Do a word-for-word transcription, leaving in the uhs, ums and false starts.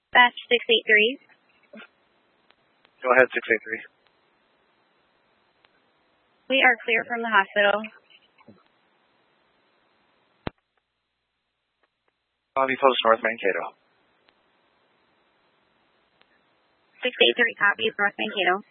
Batch six eight three. Go ahead, six eight three. We are clear from the hospital. Lobby Post North Mankato. six eight three copies, North Mankato.